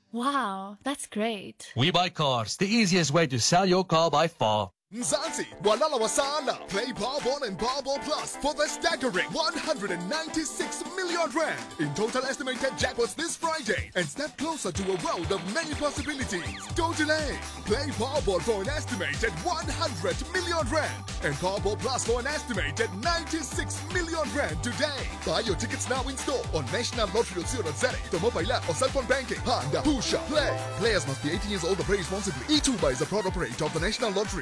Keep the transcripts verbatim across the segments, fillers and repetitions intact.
Wow, that's great. We Buy Cars, the easiest way to sell your car by far. Mzansi, Walala Wasala. Play Powerball and Powerball Plus for the staggering one hundred ninety-six million rand in total estimated jackpots this Friday and step closer to a world of many possibilities. Don't delay. Play Powerball for an estimated one hundred million rand and Powerball Plus for an estimated ninety-six million rand today. Buy your tickets now in store on national lottery dot co dot za, the mobile app or cell phone banking. Panda, Pusha, Play. Players must be eighteen years old or play responsibly. eTuba is a proud operator of the National Lottery.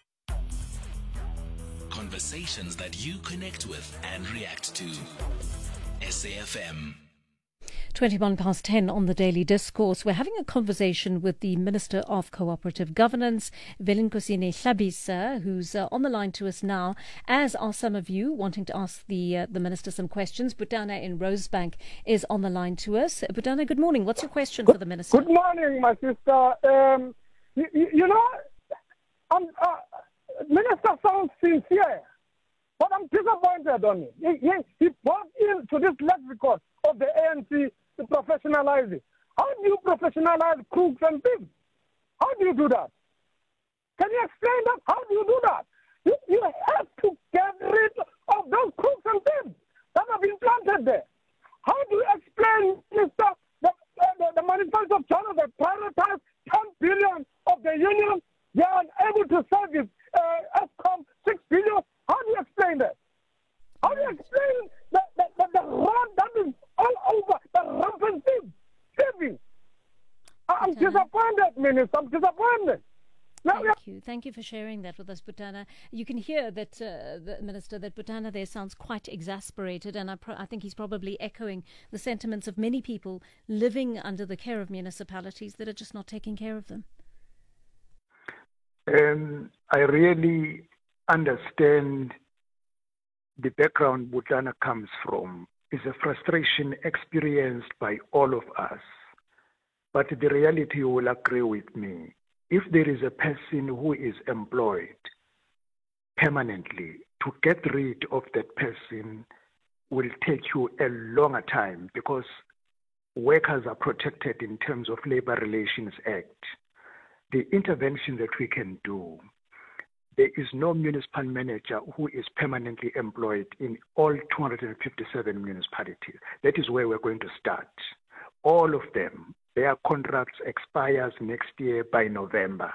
Conversations that you connect with and react to. S A F M. twenty-one past ten on the Daily Discourse. We're having a conversation with the Minister of Cooperative Governance, Velinkosini Hlabisa, who's uh, on the line to us now, as are some of you wanting to ask the uh, the Minister some questions. Butana in Rosebank is on the line to us. Butana, good morning. What's your question good, for the Minister? Good morning, my sister. Um, you, you know, I'm... Uh, Minister sounds sincere, but I'm disappointed on him. He, he, he brought into this lexicon of the A N C to professionalize it. How do you professionalize crooks and thieves? How do you do that? Can you explain that? How do you do that? You, you have to get rid of those crooks and thieves that have been planted there. How do you explain, Mister The, the, the municipality of China that prioritized ten billion of the union? They are unable to service uh, Eskom six billion. How do you explain that? How do you explain the, the, the, the road that is all over, the rampant thieving? I'm Butana. disappointed, Minister. I'm disappointed. Now, Thank you. Thank you for sharing that with us, Butana. You can hear that, uh, the Minister, that Butana there sounds quite exasperated, and I, pro- I think he's probably echoing the sentiments of many people living under the care of municipalities that are just not taking care of them. Um, I really understand the background Butana comes from. It's a frustration experienced by all of us. But the reality will agree with me. If there is a person who is employed permanently, to get rid of that person will take you a longer time because workers are protected in terms of Labor Relations Act. The intervention that we can do, there is no municipal manager who is permanently employed in all two hundred fifty-seven municipalities. That is where we're going to start. All of them, their contracts expires next year by November.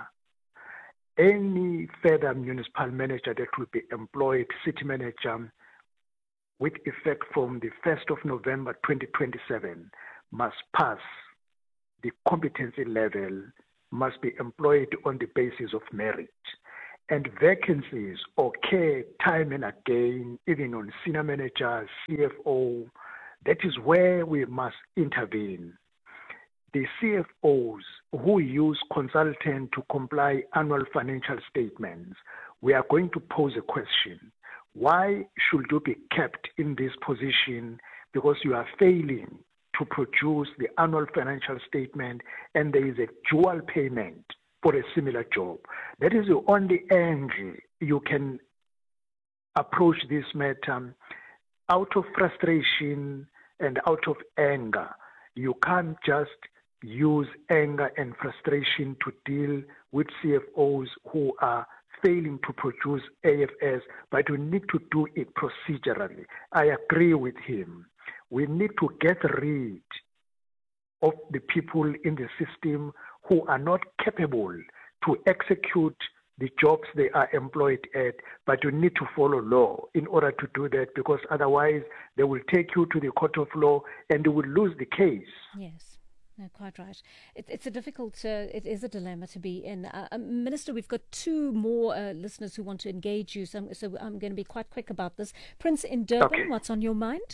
Any further municipal manager that will be employed, city manager, with effect from the first of November twenty twenty-seven, must pass the competency level, must be employed on the basis of merit. And vacancies occur time and again, even on senior managers, C F O. That is where we must intervene. The C F Os who use consultant to comply annual financial statements, we are going to pose a question. Why should you be kept in this position? Because you are failing to produce the annual financial statement and there is a dual payment for a similar job. That is the only angle you can approach this matter. Out of frustration and out of anger, you can't just use anger and frustration to deal with C F Os who are failing to produce A F S, but we need to do it procedurally. I agree with him. We need to get rid of the people in the system who are not capable to execute the jobs they are employed at, but you need to follow law in order to do that, because otherwise they will take you to the court of law and you will lose the case. Yes. No, quite right. It, it's a difficult, uh, it is a dilemma to be in. Uh, um, Minister, we've got two more uh, listeners who want to engage you, so I'm, so I'm going to be quite quick about this. Prince in Durban, Okay. What's on your mind?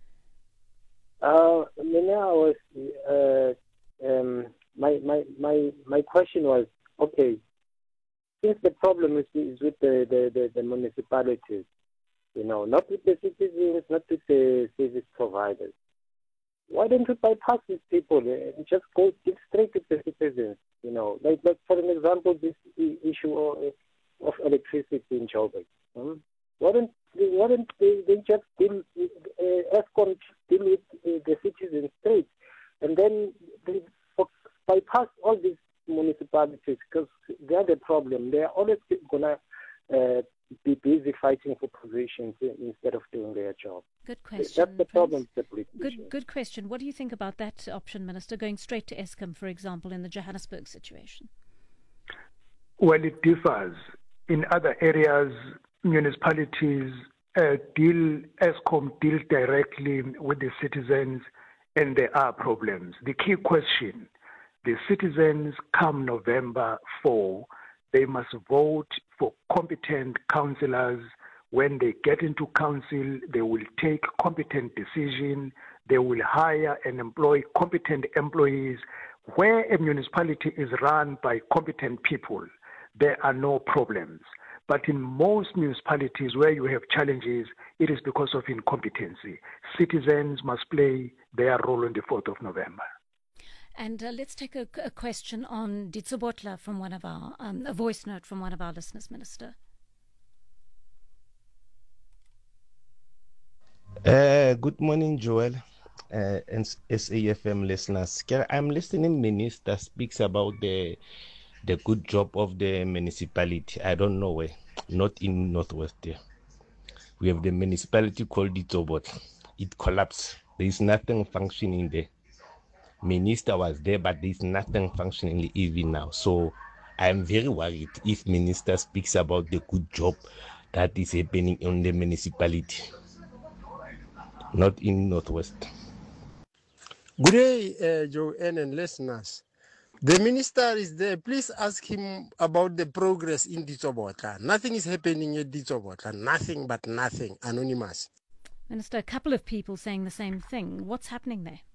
Uh, Mina, I was, uh, um, my, my, my, my question was, okay, since the problem is, is with the, the, the, the municipalities, you know, not with the citizens, not with the service providers, why don't we bypass these people and just go get straight to the citizens? You know, like, like for an example, this issue of, of electricity in Joburg. Hmm? Why don't they, why don't they, they just deal with, uh, ESCOM deal with uh, the citizens straight, and then they, for bypass all these municipalities because they're the problem. They are always going to uh, be busy fighting for positions instead of doing their job. Good question. That's the problem with the politicians. Good, good question. What do you think about that option, Minister, going straight to Eskom, for example, in the Johannesburg situation? Well, it differs. In other areas, municipalities uh, deal, Eskom deal directly with the citizens, and there are problems. The key question, the citizens come November fourth, they must vote for competent councillors. When they get into council, they will take competent decision. They will hire and employ competent employees. Where a municipality is run by competent people, there are no problems. But in most municipalities where you have challenges, it is because of incompetency. Citizens must play their role on the fourth of November. And uh, let's take a, a question on Ditsobotla from one of our, um, a voice note from one of our listeners, Minister. Uh, good morning, Joel, uh, and S A F M listeners. I'm listening. Minister speaks about the the good job of the municipality. I don't know where, not in Northwest there. We have the municipality called Ditsobotla. It collapsed. There is nothing functioning there. Minister was there, but there is nothing functioning even now. So I am very worried if Minister speaks about the good job that is happening in the municipality, not in Northwest. Good day, uh, Joe and listeners. The minister is there. Please ask him about the progress in Ditsobotla. Nothing is happening at Ditsobotla. Nothing but nothing. Anonymous. Minister, a couple of people saying the same thing. What's happening there?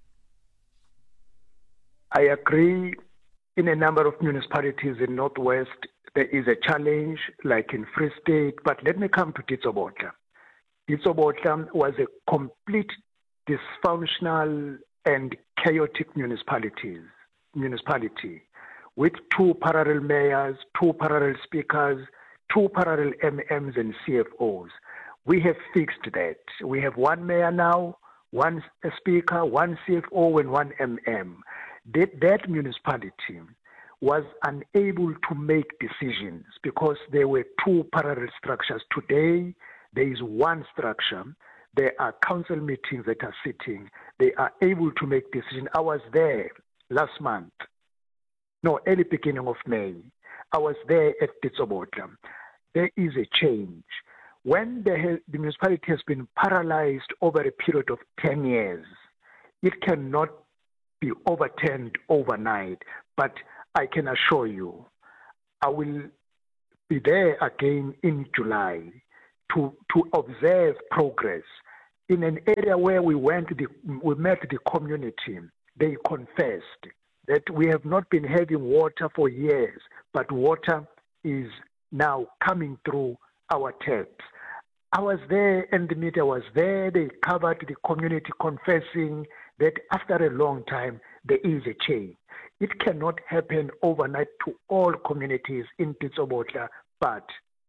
I agree. In a number of municipalities in Northwest, there is a challenge, like in Free State. But let me come to Ditsobotla. Ditsobotla was a complete dysfunctional and chaotic municipalities, municipality with two parallel mayors, two parallel speakers, two parallel M Ms and C F Os. We have fixed that. We have one mayor now, one speaker, one C F O, and one M M. That, that municipality was unable to make decisions because there were two parallel structures. Today, there is one structure. There are council meetings that are sitting. They are able to make decisions. I was there last month, no, early beginning of May. I was there at Ditsobotla. There is a change. When the, the municipality has been paralyzed over a period of ten years, it cannot be overturned overnight. But I can assure you, I will be there again in July to, to observe progress. In an area where we went, the, we met the community, they confessed that we have not been having water for years, but water is now coming through our taps. I was there and the media was there. They covered the community confessing that after a long time, there is a change. It cannot happen overnight to all communities in Ditsobotla, but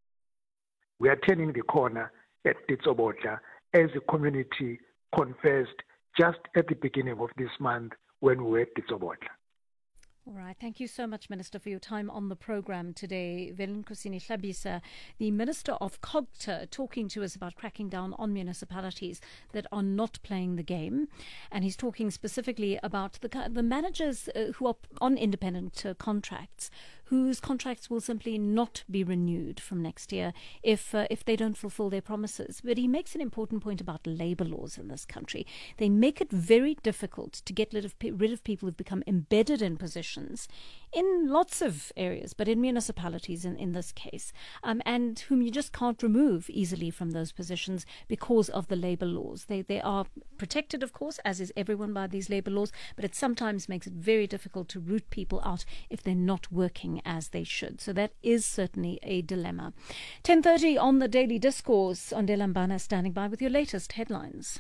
we are turning the corner at Ditsobotla as the community confessed just at the beginning of this month when we were at Ditsobotla. All right. Thank you so much, Minister, for your time on the program today. Velenkosini Hlabisa, the Minister of COGTA, talking to us about cracking down on municipalities that are not playing the game. And he's talking specifically about the, the managers uh, who are on independent uh, contracts, whose contracts will simply not be renewed from next year if uh, if they don't fulfill their promises. But he makes an important point about labour laws in this country. They make it very difficult to get rid of, rid of people who've become embedded in positions in lots of areas, but in municipalities in, in this case, um, and whom you just can't remove easily from those positions because of the labour laws. They, they are protected, of course, as is everyone, by these labour laws, but it sometimes makes it very difficult to root people out if they're not working as they should. So that is certainly a dilemma. ten thirty on the Daily Discourse. Ondela Mbana standing by with your latest headlines.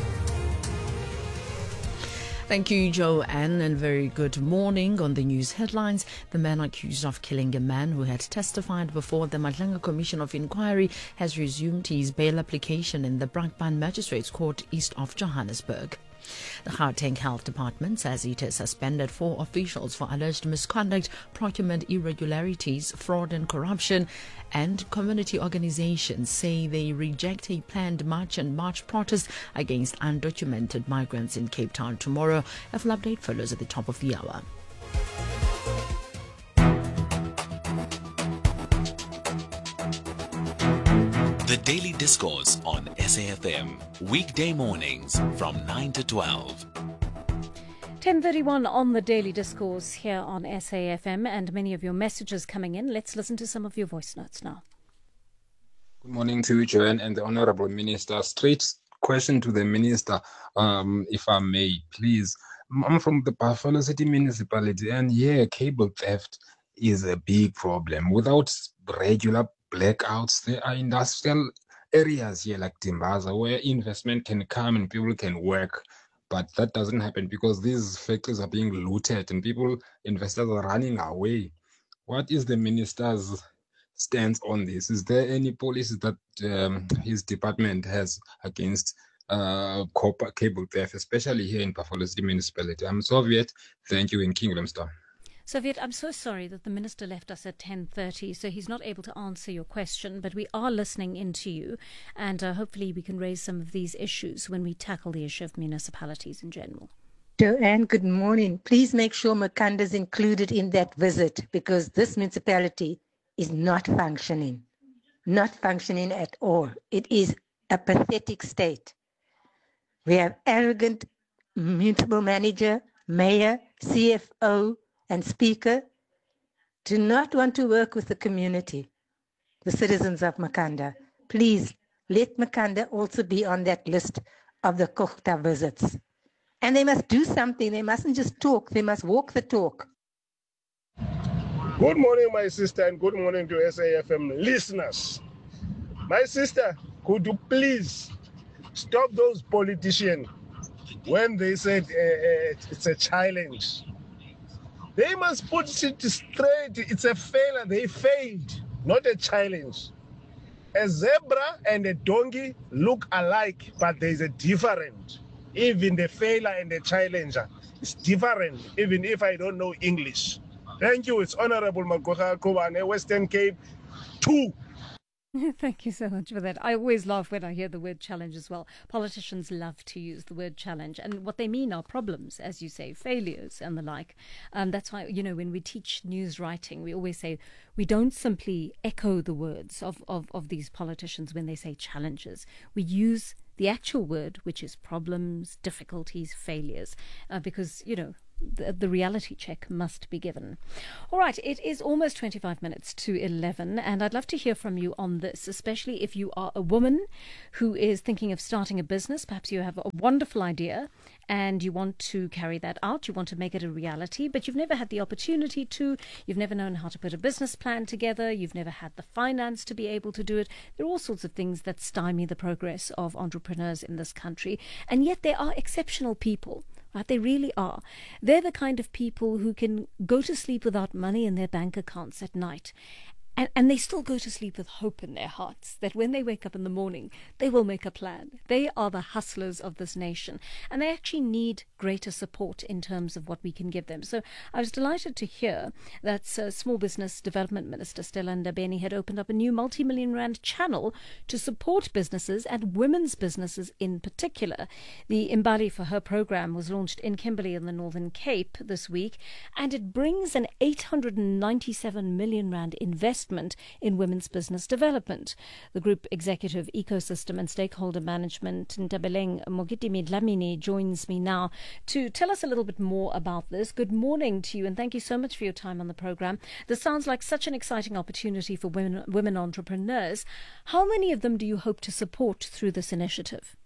Thank you, Joanne, and very good morning. On the news headlines, the man accused of killing a man who had testified before the Madlanga Commission of Inquiry has resumed his bail application in the Brakpan Magistrates Court east of Johannesburg. The Gauteng Health Department says it has suspended four officials for alleged misconduct, procurement irregularities, fraud and corruption, and community organizations say they reject a planned March and March protest against undocumented migrants in Cape Town tomorrow. A full update follows at the top of the hour. The Daily Discourse on S A F M, weekday mornings from nine to twelve. ten thirty-one on the Daily Discourse here on S A F M, and many of your messages coming in. Let's listen to some of your voice notes now. Good morning to you, Joanne, and the Honourable Minister. Straight question to the Minister, um, if I may, please. I'm from the Buffalo City Municipality, and yeah, cable theft is a big problem. Without regular blackouts, there are industrial areas here like Timbaza where investment can come and people can work, but that doesn't happen because these factories are being looted and people, investors are running away. What is the minister's stance on this? Is there any policies that um, his department has against uh, copper cable theft, especially here in Buffalo City Municipality? I'm Soviet. Thank you, in Kingdom Star. Soviet, I'm so sorry that the Minister left us at ten thirty, so he's not able to answer your question, but we are listening in to you, and uh, hopefully we can raise some of these issues when we tackle the issue of municipalities in general. Joanne, good morning. Please make sure Makanda is included in that visit, because this municipality is not functioning, not functioning at all. It is a pathetic state. We have arrogant municipal manager, mayor, C F O, and speaker do not want to work with the community, the citizens of Makanda. Please let Makanda also be on that list of the Kokta visits. And they must do something. They mustn't just talk. They must walk the talk. Good morning, my sister, and good morning to S A F M listeners. My sister, could you please stop those politicians when they said uh, uh, it's a challenge? They must put it straight. It's a failure. They failed, not a challenge. A zebra and a donkey look alike, but there's a difference. Even the failure and the challenger is different, even if I don't know English. Thank you. It's Honorable Magoha Kobane, Western Cape two. Thank you so much for that. I always laugh when I hear the word challenge as well. Politicians love to use the word challenge, and what they mean are problems, as you say, failures and the like. Um, that's why, you know, when we teach news writing, we always say we don't simply echo the words of, of, of these politicians when they say challenges. We use the actual word, which is problems, difficulties, failures, uh, because, you know, The, the reality check must be given. All right, it is almost twenty-five minutes to eleven, and I'd love to hear from you on this, especially if you are a woman who is thinking of starting a business. Perhaps you have a wonderful idea and you want to carry that out. You want to make it a reality, but you've never had the opportunity to. You've never known how to put a business plan together. You've never had the finance to be able to do it. There are all sorts of things that stymie the progress of entrepreneurs in this country, and yet there are exceptional people. Right, they really are. They're the kind of people who can go to sleep without money in their bank accounts at night. And, and they still go to sleep with hope in their hearts that when they wake up in the morning, they will make a plan. They are the hustlers of this nation. And they actually need greater support in terms of what we can give them. So I was delighted to hear that uh, Small Business Development Minister Stella Ndabeni had opened up a new multi-million rand channel to support businesses and women's businesses in particular. The Imbali for Her program was launched in Kimberley in the Northern Cape this week, and it brings an eight hundred ninety-seven million rand investment in women's business development. The Group Executive Ecosystem and Stakeholder Management, Ntabeleng Mogitimi Dlamini, joins me now to tell us a little bit more about this. Good morning to you, and thank you so much for your time on the program. This sounds like such an exciting opportunity for women, women entrepreneurs. How many of them do you hope to support through this initiative?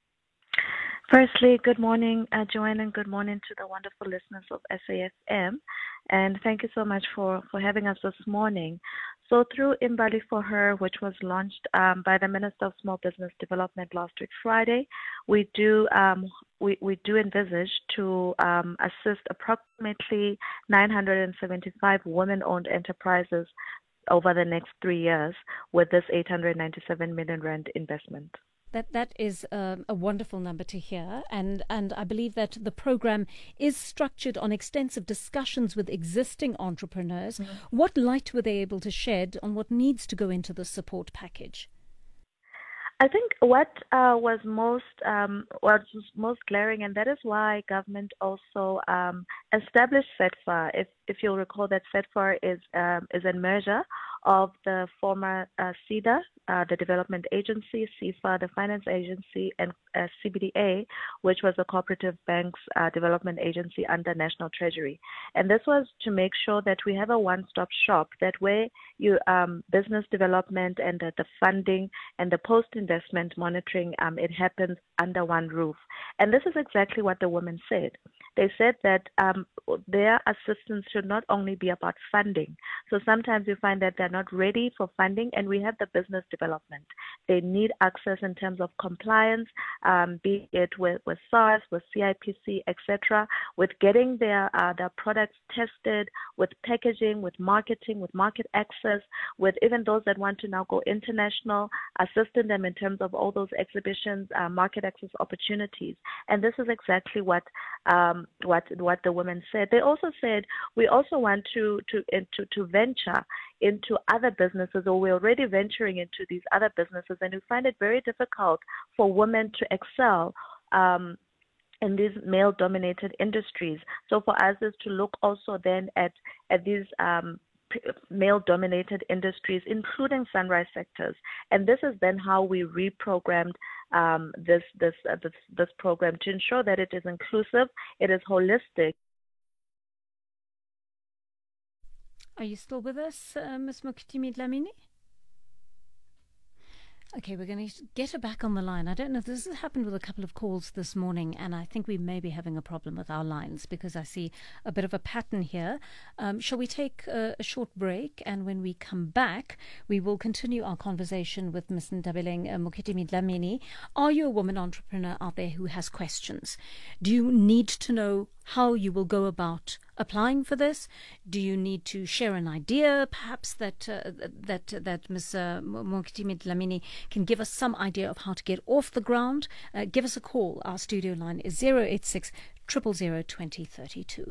Firstly, good morning, uh, Joanne, and good morning to the wonderful listeners of S A F M. And thank you so much for, for having us this morning. So through Imbali for Her, which was launched um, by the Minister of Small Business Development last week Friday, we do um, we, we do envisage to um, assist approximately nine hundred seventy-five women-owned enterprises over the next three years with this eight hundred ninety-seven million rand investment. That that is um, a wonderful number to hear, and and I believe that the program is structured on extensive discussions with existing entrepreneurs. Mm-hmm. What light were they able to shed on what needs to go into the support package? I think what uh, was most um, what was most glaring, and that is why government also um, established FEDFAR. If if you'll recall, that FEDFAR is um, is a merger of the former uh, SEDA, uh, the Development Agency, SEFA, the Finance Agency, and uh, C B D A, which was the Cooperative Banks uh, Development Agency under National Treasury. And this was to make sure that we have a one-stop shop, that where you um, business development and uh, the funding and the post-investment monitoring, um, it happens under one roof. And this is exactly what the women said. They said that um, their assistance should not only be about funding. So sometimes you find that they're not ready for funding, and we have the business development. They need access in terms of compliance, um, be it with, with SARS, with C I P C, et cetera, with getting their uh, their products tested, with packaging, with marketing, with market access, with even those that want to now go international, assisting them in terms of all those exhibitions, uh, market access opportunities. And this is exactly what um, what what the women said. They also said we also want to to to, to venture into other businesses, or we're already venturing into these other businesses, and we find it very difficult for women to excel um, in these male-dominated industries. So for us is to look also then at at these um, male-dominated industries, including sunrise sectors, and this is then how we reprogrammed um, this this, uh, this this program to ensure that it is inclusive, it is holistic. Are you still with us, uh, Miz Mokitimi Dlamini? Okay, we're going to get her back on the line. I don't know if this has happened with a couple of calls this morning, and I think we may be having a problem with our lines because I see a bit of a pattern here. Um, shall we take a, a short break? And when we come back, we will continue our conversation with Miz Ntabeleng uh, Mokitimi Dlamini. Are you a woman entrepreneur out there who has questions? Do you need to know how you will go about applying for this? Do you need to share an idea, perhaps, that uh, that that Miz Uh, Mokitimi Dlamini can give us some idea of how to get off the ground? Uh, give us a call. Our studio line is zero eight six, zero zero zero, two zero three two.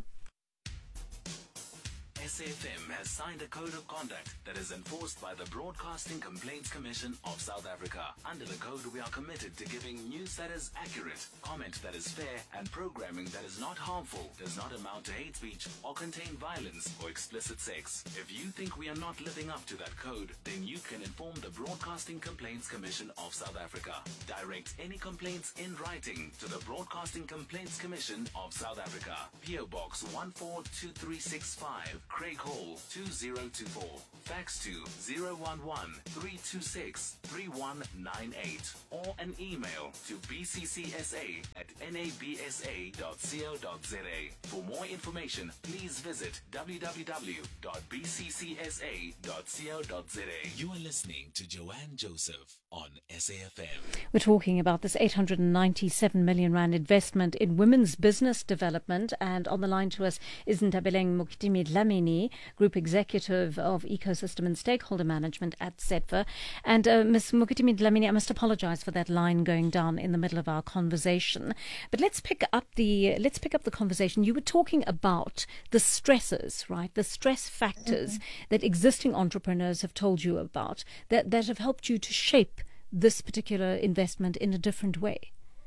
S A F M has signed a code of conduct that is enforced by the Broadcasting Complaints Commission of South Africa. Under the code, we are committed to giving news that is accurate, comment that is fair, and programming that is not harmful, does not amount to hate speech, or contain violence or explicit sex. If you think we are not living up to that code, then you can inform the Broadcasting Complaints Commission of South Africa. Direct any complaints in writing to the Broadcasting Complaints Commission of South Africa. P O Box one four two three six five, Craig Hall two zero two four. Fax to zero one one, three two six, three one nine eight, or an email to b c c s a at n a b s a dot co dot z a. For more information, please visit w w w dot b c c s a dot co dot z a. You are listening to Joanne Joseph on S A F M. We're talking about this eight hundred ninety-seven million rand investment in women's business development, and on the line to us is Ntabeleng Mokitimi Dlamini, Group Executive of Ecosystem and Stakeholder Management at SEDFA. And uh, Miz Mokitimi Dlamini, I must apologize for that line going down in the middle of our conversation. But let's pick up the let's pick up the conversation. You were talking about the stresses, right? The stress factors mm-hmm. that existing entrepreneurs have told you about that, that have helped you to shape this particular investment in a different way.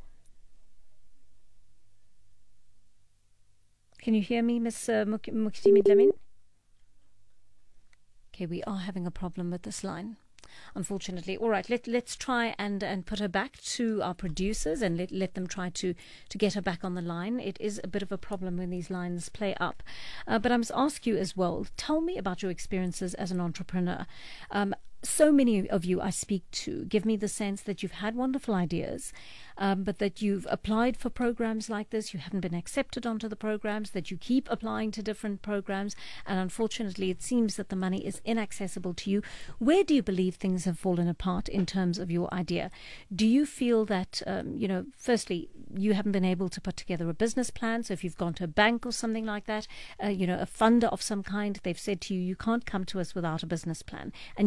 Can you hear me, Miz Uh, Mokitimi Dlamini? Okay, we are having a problem with this line, unfortunately. All right, let, let's try and, and put her back to our producers and let, let them try to, to get her back on the line. It is a bit of a problem when these lines play up. Uh, but I must ask you as well, tell me about your experiences as an entrepreneur. Um, so many of you I speak to give me the sense that you've had wonderful ideas, um, but that you've applied for programs like this, you haven't been accepted onto the programs, that you keep applying to different programs, and unfortunately it seems that the money is inaccessible to you. Where do you believe things have fallen apart in terms of your idea? Do you feel that, um, you know, firstly, you haven't been able to put together a business plan? So if you've gone to a bank or something like that, uh, you know, a funder of some kind, they've said to you, you can't come to us without a business plan, and you don't know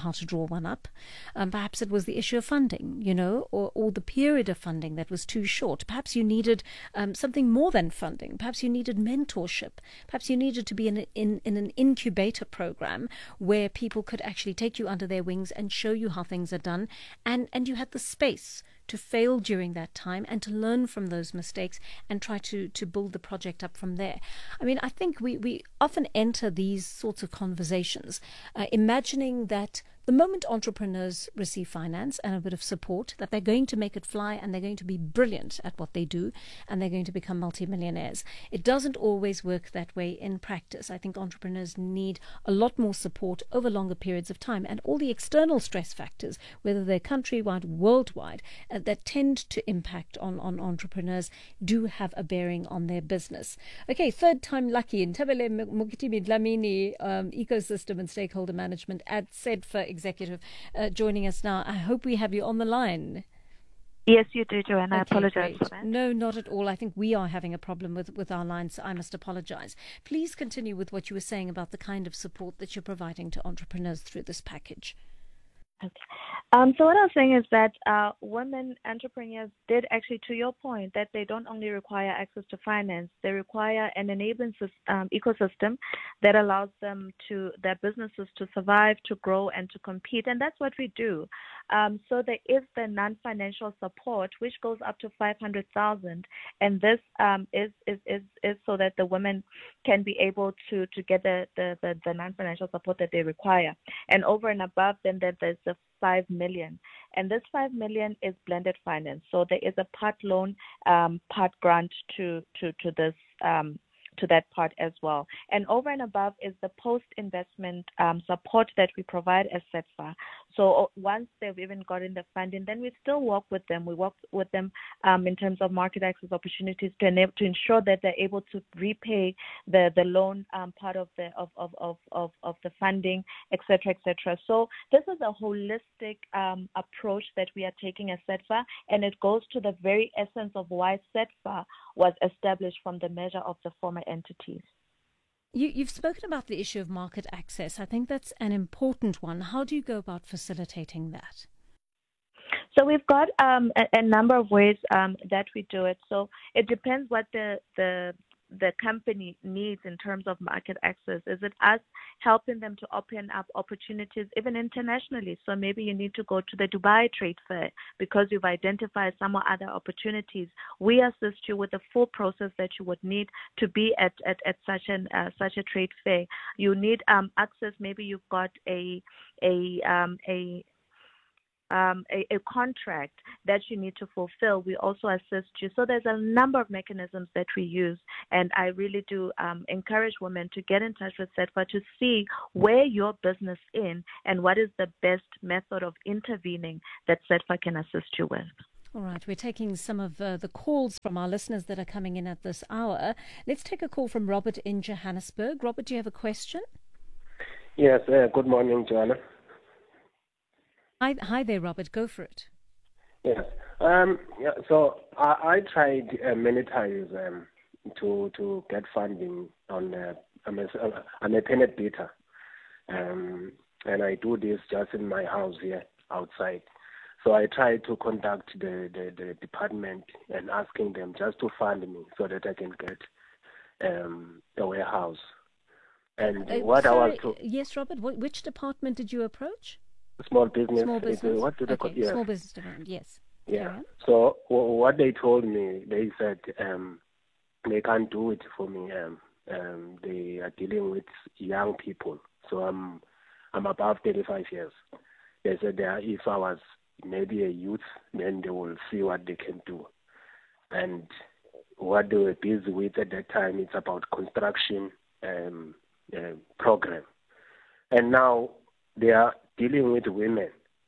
how to draw one up. Um, perhaps it was the issue of funding, you know, or, or the period of funding that was too short. Perhaps you needed um, something more than funding. Perhaps you needed mentorship. Perhaps you needed to be in, a, in, in an incubator program where people could actually take you under their wings and show you how things are done, and, and you had the space to fail during that time and to learn from those mistakes and try to, to build the project up from there. I mean, I think we, we often enter these sorts of conversations uh, imagining that the moment entrepreneurs receive finance and a bit of support, that they're going to make it fly and they're going to be brilliant at what they do and they're going to become multimillionaires. It doesn't always work that way in practice. I think entrepreneurs need a lot more support over longer periods of time, and all the external stress factors, whether they're countrywide, worldwide, uh, that tend to impact on, on entrepreneurs do have a bearing on their business. Okay, third time lucky. Ntabele Mokitimi Dlamini, um, Ecosystem and Stakeholder Management at SEDFA Executive, uh, joining us now. I hope we have you on the line. Yes, you do, Joanne. I Okay, apologize great. for that. No, not at all. I think we are having a problem with, with our lines. So I must apologize. Please continue with what you were saying about the kind of support that you're providing to entrepreneurs through this package. Okay. Um, so what I was saying is that uh, women entrepreneurs did actually, to your point, that they don't only require access to finance, they require an enabling um, ecosystem that allows them to, their businesses to survive, to grow, and to compete. And that's what we do. Um, so there is the non-financial support, which goes up to five hundred thousand. And this um, is, is, is, is so that the women can be able to, to get the, the, the, the non-financial support that they require. And over and above, then there's the five million, and this five million is blended finance. So there is a part loan, um, part grant to to to this um, to that part as well. And over and above is the post-investment um, support that we provide as SEDFA. So once they've even gotten the funding, then we still work with them. We work with them um, in terms of market access opportunities to enable to ensure that they're able to repay the the loan um, part of the of of, of of of the funding, et cetera, et cetera. So this is a holistic um, approach that we are taking as SEDFA, and it goes to the very essence of why SEDFA was established from the measure of the former entities. You, you've spoken about the issue of market access. I think that's an important one. How do you go about facilitating that? So we've got um, a, a number of ways um, that we do it. So it depends what the, the the company needs in terms of market access. Is it us helping them to open up opportunities even internationally? So maybe you need to go to the Dubai Trade Fair because you've identified some other opportunities. We assist you with the full process that you would need to be at, at, at such an uh, such a trade fair. You need um, access. Maybe you've got a a um, a Um, a, a contract that you need to fulfill. We also assist you. So there's a number of mechanisms that we use, and I really do um, encourage women to get in touch with SEDFA to see where your business in and what is the best method of intervening that SEDFA can assist you with. All right, we're taking some of uh, the calls from our listeners that are coming in at this hour. Let's take a call from Robert in Johannesburg. Robert, do you have a question? Yes, uh, good morning, Joanna. Hi, hi there, Robert. Go for it. Yes. Um, yeah, so I, I tried uh, many times um, to to get funding on. Uh, I'm, a, I'm a peanut beater, um, and I do this just in my house here outside. So I tried to contact the, the, the department and asking them just to fund me so that I can get um, a warehouse. And Uh, what sorry, I was to yes, Robert. Wh- which department did you approach? small business. Small it- business. What do they Okay, call? Yes. small business development. Yes. Yeah. Carry on. So w- what they told me, they said um, they can't do it for me. Um, um, they are dealing with young people. So I'm I'm above thirty-five years. They said that if I was maybe a youth, then they will see what they can do. And what they were busy with at that time, it's about construction um, uh, program. And now they are dealing with women.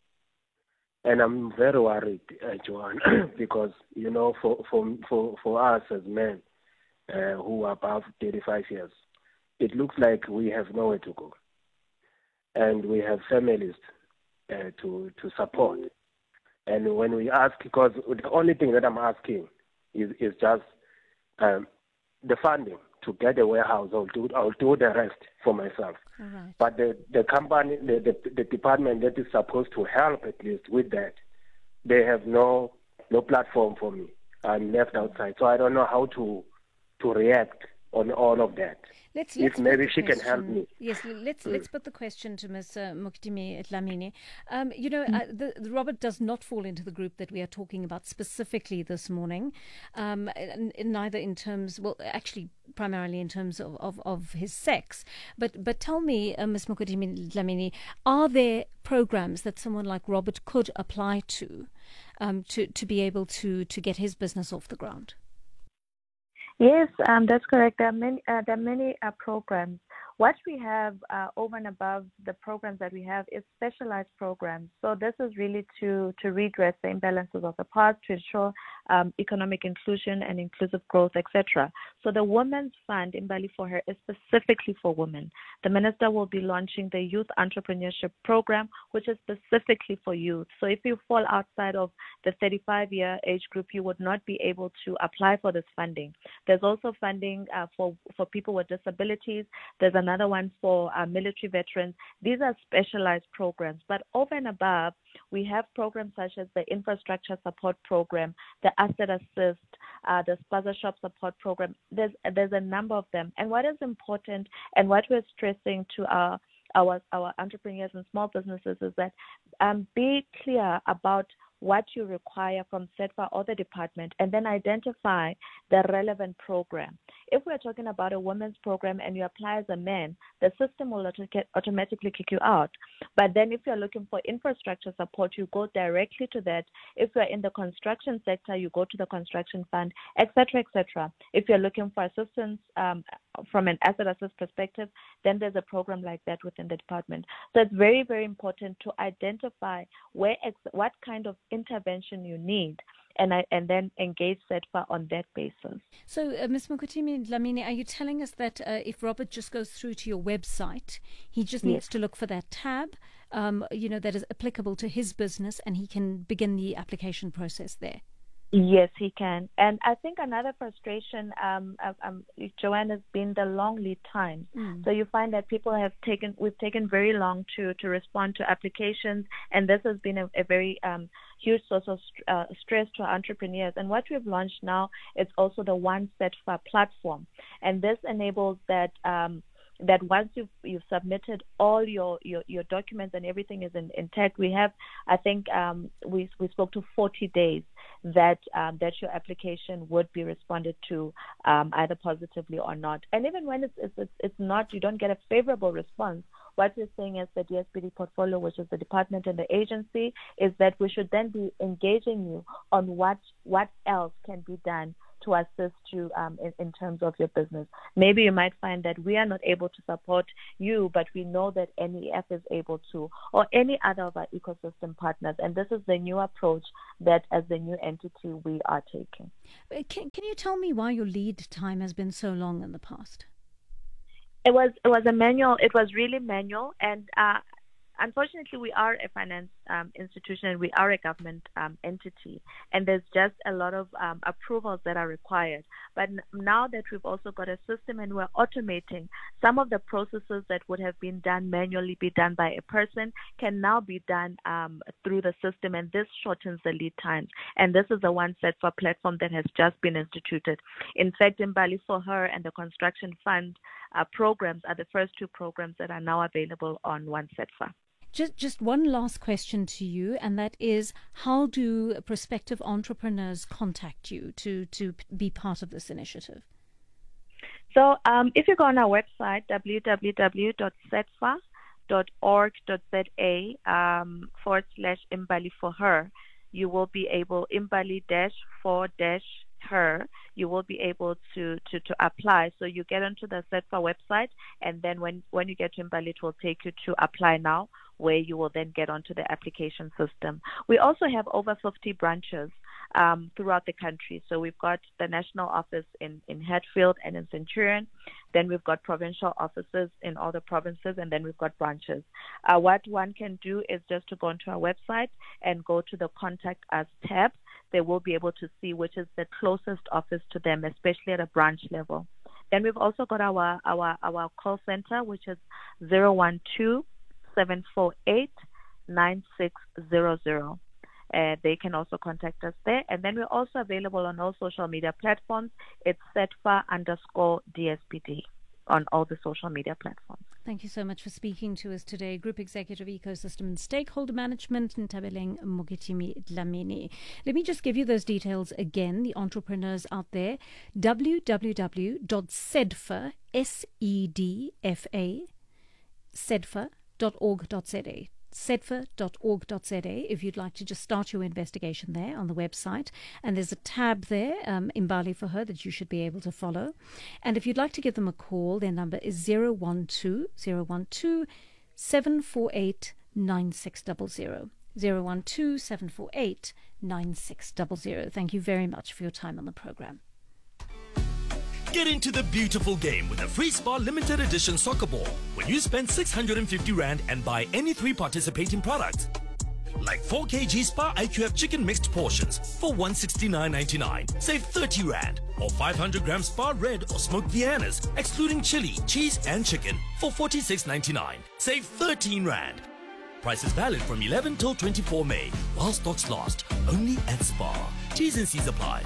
And I'm very worried, uh, Joanne, because, you know, for, for, for, for us as men uh, who are above thirty-five years, it looks like we have nowhere to go. And we have families uh, to, to support. And when we ask, because the only thing that I'm asking is, is just um, the funding to get a warehouse. I'll do I'll do the rest for myself. All right. But the, the company, the, the the department that is supposed to help at least with that, they have no no platform for me. I'm left outside, so I don't know how to to react on all of that. Let's, if let's maybe put the she can help question- me. Yes, let's Mm. let's put the question to Miz Uh, Mokitimi Dlamini. Um, you know, uh, the, the Robert does not fall into the group that we are talking about specifically this morning, um, n- neither in terms, well, actually primarily in terms of, of, of his sex. But but tell me, uh, Miz Mokitimi Dlamini, are there programs that someone like Robert could apply to, um, to to be able to to get his business off the ground? Yes, um, that's correct. There are many, uh, there are many uh, programs. What we have uh, over and above the programs that we have is specialized programs. So this is really to, to redress the imbalances of the past, to ensure um, economic inclusion and inclusive growth, et cetera. So the Women's Fund in Bali for Her is specifically for women. The minister will be launching the Youth Entrepreneurship Program, which is specifically for youth. So if you fall outside of the thirty-five-year age group, you would not be able to apply for this funding. There's also funding uh, for, for people with disabilities. There's another one for uh, military veterans. These are specialized programs. But over and above, we have programs such as the Infrastructure Support Program, the Asset Assist, uh, the Spaza Shop Support Program. There's, there's a number of them. And what is important and what we're stressing to our our, our entrepreneurs and small businesses is that um, be clear about what you require from SETFA or the department, and then identify the relevant program. If we're talking about a women's program and you apply as a man, the system will auto- automatically kick you out. But then if you're looking for infrastructure support, you go directly to that. If you're in the construction sector, you go to the construction fund, et cetera, et cetera. If you're looking for assistance um, from an asset assist perspective, then there's a program like that within the department. So it's very, very important to identify where ex- what kind of intervention you need, and I, and then engage SETFA on that basis. So, uh, Miz Mokitimi Dlamini, are you telling us that uh, if Robert just goes through to your website, he just needs Yes. to look for that tab, um, you know, that is applicable to his business, and he can begin the application process there? Yes, he can. And I think another frustration, um, um, um, Joanne, has been the long lead times. Mm. So you find that people have taken, we've taken very long to, to respond to applications, and this has been a, a very um, huge source of st- uh, stress to our entrepreneurs. And what we've launched now is also the One SETFA platform, and this enables that um, that once you've, you've submitted all your, your, your documents and everything is in, intact, we have, I think um, we we spoke to forty days that um, that your application would be responded to um, either positively or not. And even when it's, it's it's not, you don't get a favorable response, what we're saying as the D S P D portfolio, which is the department and the agency, is that we should then be engaging you on what what else can be done to assist you um, in, in terms of your business. Maybe you might find that we are not able to support you, but we know that N E F is able to, or any other of our ecosystem partners. And this is the new approach that as the new entity we are taking. Uh, Can, can you tell me why your lead time has been so long in the past? It was it was a manual. It was really manual, and uh, unfortunately, we are a finance um, institution and we are a government um, entity, and there's just a lot of um, approvals that are required. But n- now that we've also got a system and we're automating, some of the processes that would have been done manually, be done by a person, can now be done um, through the system, and this shortens the lead times. And this is the One SETFA platform that has just been instituted. In fact, in Bali for Her and the Construction Fund uh, programs are the first two programs that are now available on One SETFA. Just, just one last question to you, and that is, how do prospective entrepreneurs contact you to, to be part of this initiative? So um, if you go on our website, w w w dot setfa dot org dot z a um, forward slash Imbali for Her, you will be able, Imbali dash for dash her, you will be able to, to, to apply. So you get onto the SETFA website, and then when, when you get to Imbali, it will take you to apply now, where you will then get onto the application system. We also have over fifty branches um, throughout the country. So we've got the national office in, in Hatfield and in Centurion. Then we've got provincial offices in all the provinces, and then we've got branches. Uh, what one can do is just to go onto our website and go to the Contact Us tab. They will be able to see which is the closest office to them, especially at a branch level. Then we've also got our, our, our call center, which is zero one two, seven four eight, nine six zero zero. Uh, they can also contact us there. And then we're also available on all social media platforms. It's SEDFA underscore D S P D on all the social media platforms. Thank you so much for speaking to us today. Group Executive Ecosystem and Stakeholder Management, Ntabeleng Mokitimi Dlamini. Let me just give you those details again, the entrepreneurs out there. w w w dot sedfa, S E D F A, sedfa dot org dot z a. sedfa dot org dot z a if you'd like to just start your investigation there on the website. And there's a tab there, um, Imbali for her, that you should be able to follow. And if you'd like to give them a call, their number is zero one two, zero one two, seven four eight, nine six zero zero. zero one two, seven four eight, nine six zero zero. Thank you very much for your time on the program. Get into the beautiful game with a Free Spa limited edition soccer ball when you spend six hundred fifty rand and buy any three participating products. Like four kilograms Spa I Q F chicken mixed portions for one hundred sixty-nine ninety-nine, save thirty rand. Or five hundred grams Spa red or smoked Viennas, excluding chili, cheese and chicken for forty-six ninety-nine, save thirteen rand. Price is valid from eleven till twenty-four May, while stocks last, only at Spa. T's and C's apply.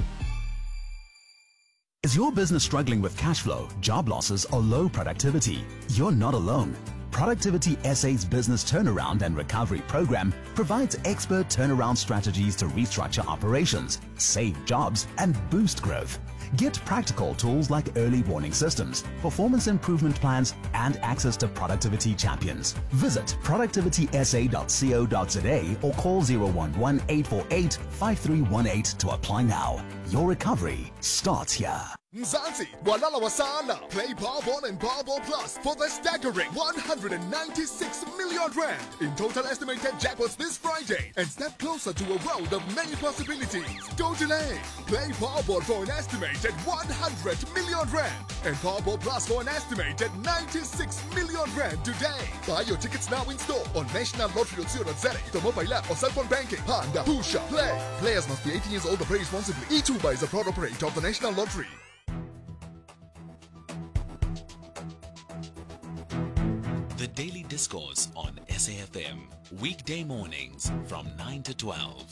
Is your business struggling with cash flow, job losses, or low productivity? You're not alone. Productivity S A's Business Turnaround and Recovery Program provides expert turnaround strategies to restructure operations, save jobs, and boost growth. Get practical tools like early warning systems, performance improvement plans, and access to productivity champions. Visit productivity s a dot co dot z a or call zero one one, eight four eight, five three one eight to apply now. Your recovery starts here. Mzansi, Walala Wasala. Play Powerball and Powerball Plus for the staggering one hundred ninety-six million rand in total estimated jackpots this Friday and step closer to a world of many possibilities. Don't delay. Play Powerball for an estimated one hundred million rand and Powerball Plus for an estimated ninety-six million rand today. Buy your tickets now in store on national lottery dot co dot z a, the mobile app or cell phone banking. Panda, Pusha, Play. Players must be eighteen years old or play responsibly. E two B I is a proud operator of the National Lottery. The Daily Discourse on S A F M, weekday mornings from nine to twelve.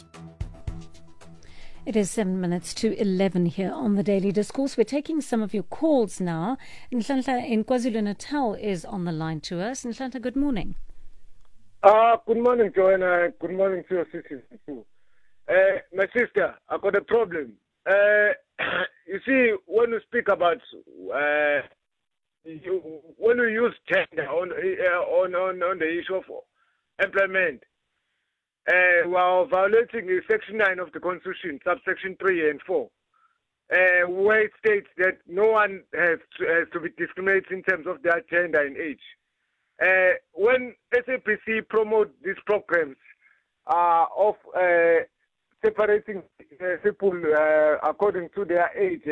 It is seven minutes to eleven here on the Daily Discourse. We're taking some of your calls now. Nhlanhla in KwaZulu-Natal is on the line to us. Nhlanhla, good morning. Uh, good morning, Joanna. Good morning to your sister too. Uh, my sister, I got a problem. Uh, you see, when you speak about uh, you, when we use gender on, uh, on on on the issue of employment, uh, we are violating Section nine of the Constitution, subsection three and four, uh, where it states that no one has to, has to be discriminated in terms of their gender and age. Uh, when S A P C promote these programs uh, of uh, separating uh, people uh, according to their age